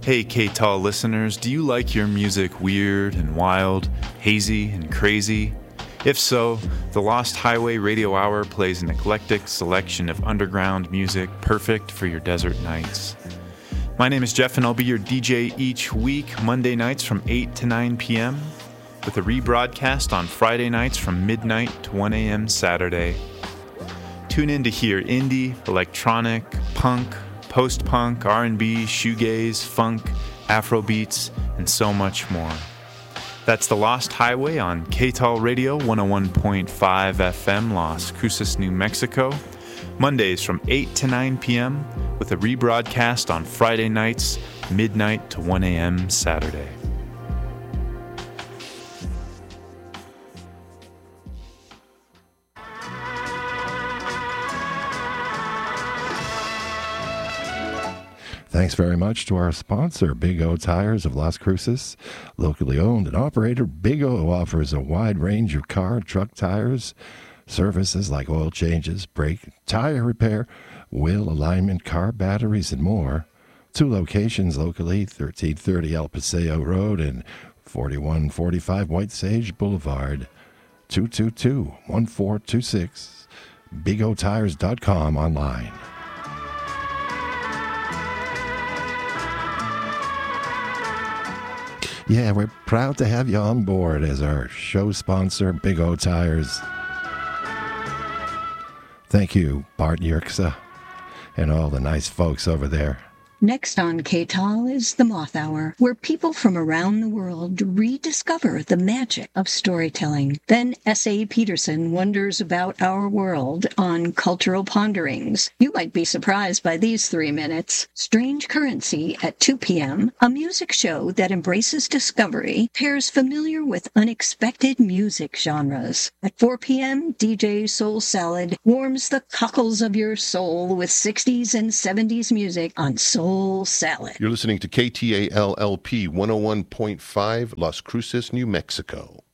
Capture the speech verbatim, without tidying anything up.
Hey K-Tall listeners, do you like your music weird and wild, hazy and crazy? If so, the Lost Highway Radio Hour plays an eclectic selection of underground music perfect for your desert nights. My name is Jeff and I'll be your D J each week, Monday nights from eight to nine p.m., with a rebroadcast on Friday nights from midnight to one a.m. Saturday. Tune in to hear indie, electronic, punk, post-punk, R and B, shoegaze, funk, Afrobeats, and so much more. That's the Lost Highway on K-Tall Radio one oh one point five F M, Las Cruces, New Mexico, Mondays from eight to nine p.m., with a rebroadcast on Friday nights, midnight to one a.m. Saturday. Thanks very much to our sponsor, Big O Tires of Las Cruces. Locally owned and operated, Big O offers a wide range of car and truck tires, services like oil changes, brake, tire repair, wheel alignment, car batteries, and more. Two locations locally, thirteen thirty El Paseo Road and forty-one forty-five White Sage Boulevard. two two two, one four two six, big o tires dot com online. Yeah, we're proud to have you on board as our show sponsor, Big O Tires. Thank you, Bart Yerxa, and all the nice folks over there. Next on K-Tall is the Moth Hour, where people from around the world rediscover the magic of storytelling. Then S A. Peterson wonders about our world on Cultural Ponderings. You might be surprised by these three minutes. Strange Currency at two p.m., a music show that embraces discovery, pairs familiar with unexpected music genres. At four p.m., D J Soul Salad warms the cockles of your soul with sixties and seventies music on Soul Salad. You're listening to K T A L L P one oh one point five, Las Cruces, New Mexico.